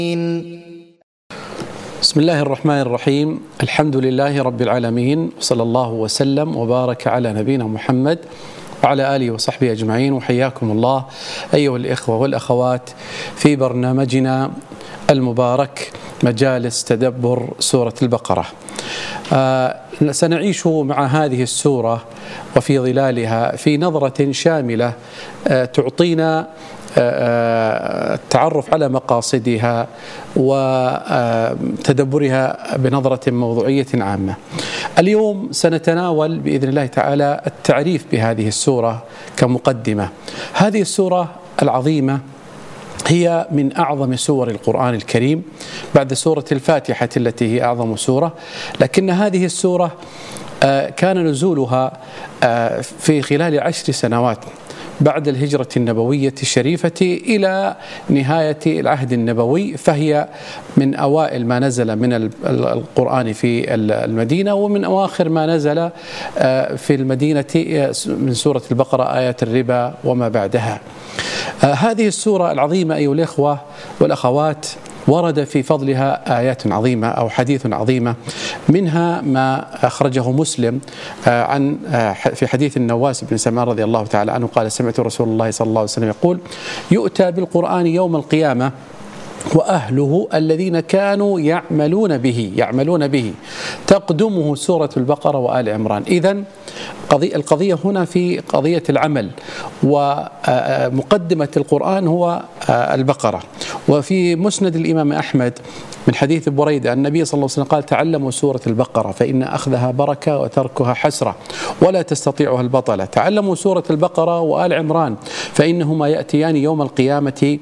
بسم الله الرحمن الرحيم. الحمد لله رب العالمين، وصلى الله وسلم وبارك على نبينا محمد وعلى آله وصحبه أجمعين. وحياكم الله أيها الإخوة والأخوات في برنامجنا المبارك مجالس تدبر سورة البقرة. سنعيش مع هذه السورة وفي ظلالها في نظرة شاملة تعطينا التعرف على مقاصدها وتدبرها بنظرة موضوعية عامة. اليوم سنتناول بإذن الله تعالى التعريف بهذه السورة كمقدمة. هذه السورة العظيمة هي من أعظم سور القرآن الكريم بعد سورة الفاتحة التي هي أعظم سورة، لكن هذه السورة كان نزولها في خلال 10 سنوات بعد الهجرة النبوية الشريفة إلى نهاية العهد النبوي، فهي من أوائل ما نزل من القرآن في المدينة، ومن أواخر ما نزل في المدينة من سورة البقرة آيات الربا وما بعدها. هذه السورة العظيمة أيها الإخوة والأخوات ورد في فضلها آيات عظيمة أو حديث عظيمة، منها ما أخرجه مسلم عن في حديث النواس بن سمعان رضي الله تعالى عنه قال: سمعت رسول الله صلى الله عليه وسلم يقول: يؤتى بالقرآن يوم القيامة وأهله الذين كانوا يعملون به تقدمه سورة البقرة وآل عمران. إذن القضية هنا في قضية العمل، ومقدمة القرآن هو البقرة. وفي مسند الإمام أحمد من حديث بريدة النبي صلى الله عليه وسلم قال: تعلموا سورة البقرة فإن أخذها بركة وتركها حسرة ولا تستطيعها البطلة. تعلموا سورة البقرة وآل عمران فإنهما يأتيان يوم القيامة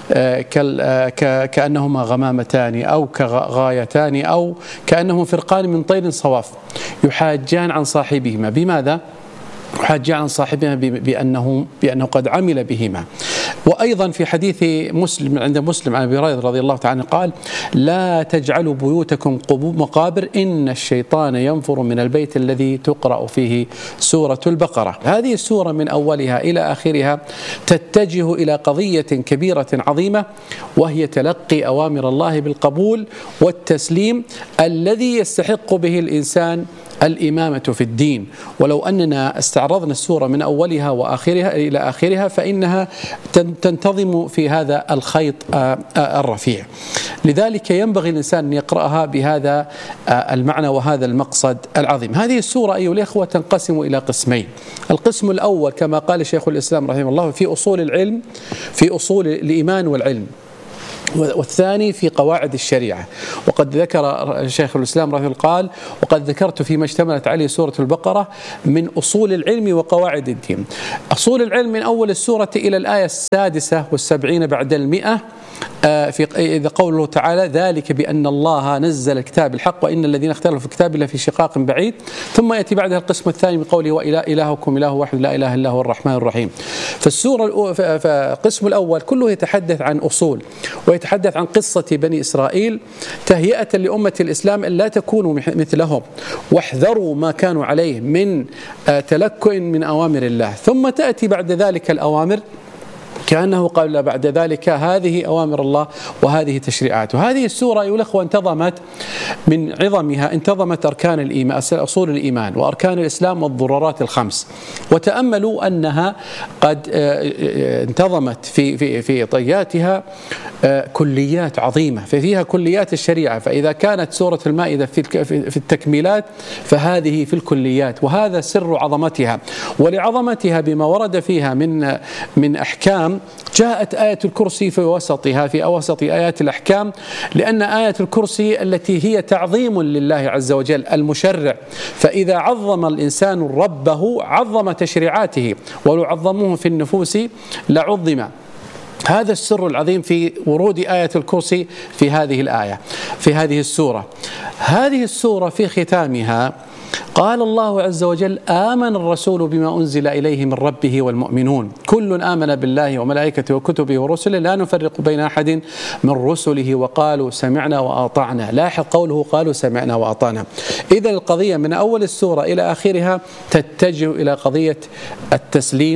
كأنهما غمامتان أو كغايتان أو كأنهم فرقان من طير صواف يحاجان عن صاحبهما. بماذا؟ يحاجان عن صاحبهما بأنه قد عمل بهما. وأيضا في حديث مسلم عند مسلم عن أبي هريرة رضي الله تعالى قال: لا تجعلوا بيوتكم مقابر إن الشيطان ينفر من البيت الذي تقرأ فيه سورة البقرة. هذه السورة من أولها إلى آخرها تتجه إلى قضية كبيرة عظيمة، وهي تلقي أوامر الله بالقبول والتسليم الذي يستحق به الإنسان الإمامة في الدين. ولو أننا استعرضنا السورة من أولها وآخرها إلى آخرها فإنها تنتظم في هذا الخيط الرفيع. لذلك ينبغي الإنسان أن يقرأها بهذا المعنى وهذا المقصد العظيم. هذه السورة أيها الإخوة تنقسم إلى قسمين. القسم الأول كما قال شيخ الإسلام رحمه الله في أصول العلم، في أصول الإيمان والعلم، والثاني في قواعد الشريعة. وقد ذكر شيخ الإسلام رحمه الله قال: وقد ذكرت فيما اشتملت عليه سورة البقرة من أصول العلم وقواعد الدين. أصول العلم من أول السورة إلى الآية 76 بعد 100 إذا قوله تعالى: ذلك بأن الله نزل الكتاب الحق وإن الذين اختلفوا في الكتاب لفي شقاق بعيد. ثم يأتي بعدها القسم الثاني من قوله: وإلهكم إله واحد لا إله إلا هو الرحمن الرحيم. فالقسم الأول كله يتحدث عن أصول ويتحدث عن قصة بني إسرائيل تهيئة لأمة الإسلام أن لا تكونوا مثلهم، واحذروا ما كانوا عليه من تلكؤ من أوامر الله. ثم تأتي بعد ذلك الأوامر كأنه قال بعد ذلك: هذه أوامر الله وهذه تشريعاته. هذه السورة أيها الأخوة انتظمت من عظمها انتظمت أركان الإيمان، أصول الإيمان وأركان الإسلام والضرورات الخمس. وتأملوا أنها قد انتظمت في طياتها كليات عظيمة، فيها كليات الشريعة. فإذا كانت سورة المائدة في التكميلات فهذه في الكليات، وهذا سر عظمتها. ولعظمتها بما ورد فيها من أحكام جاءت آية الكرسي في وسطها، في أوسط آيات الأحكام، لأن آية الكرسي التي هي تعظيم لله عز وجل المشرع. فإذا عظم الإنسان ربه عظم تشريعاته، ولو عظموه في النفوس لعظم. هذا السر العظيم في ورود آية الكرسي في هذه الآية في هذه السورة. هذه السورة في ختامها قال الله عز وجل: آمن الرسول بما أنزل إليه من ربه والمؤمنون كل آمن بالله وملائكته وكتبه ورسله لا نفرق بين أحد من رسله وقالوا سمعنا وأطعنا. لاحظ قوله قالوا سمعنا وأطعنا. إذن القضية من أول السورة إلى آخرها تتجه إلى قضية التسليم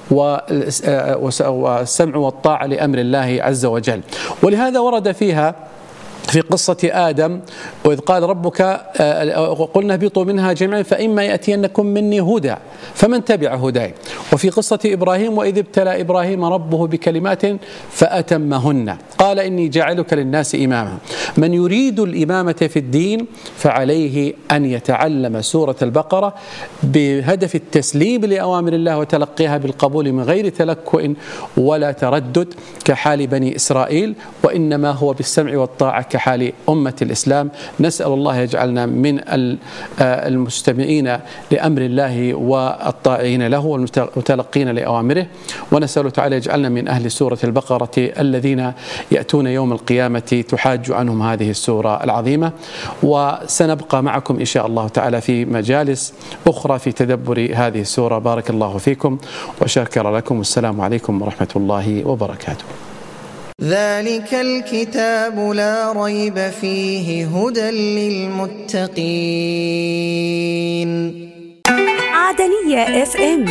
والسمع والطاعة لأمر الله عز وجل. ولهذا ورد فيها في قصة آدم وإذ قال ربك قلنا اهبطوا منها جميعا فإما يأتينكم مني هدى فمن تبع هداي. وفي قصة إبراهيم وإذ ابتلى إبراهيم ربه بكلمات فأتمهن قال إني جاعلك للناس إماما. من يريد الإمامة في الدين فعليه أن يتعلم سورة البقرة بهدف التسليم لأوامر الله وتلقيها بالقبول من غير تلكؤ ولا تردد كحال بني إسرائيل، وإنما هو بالسمع والطاعة كحال أمة الإسلام. نسأل الله يجعلنا من المستمعين لأمر الله والطائعين له والمتلقين لأوامره، ونسأل تعالى يجعلنا من أهل سورة البقرة الذين يأتون يوم القيامة تحاج عنهم هذه السورة العظيمة. وسنبقى معكم إن شاء الله تعالى في مجالس أخرى في تدبر هذه السورة. بارك الله فيكم وشكر لكم، والسلام عليكم ورحمة الله وبركاته. ذلك الكتاب لا ريب فيه هدى للمتقين. عدنية FM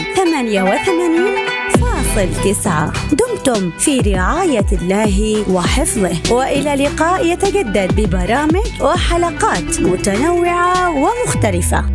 88.9. دمتم في رعاية الله وحفظه، وإلى لقاء يتجدد ببرامج وحلقات متنوعة ومختلفة.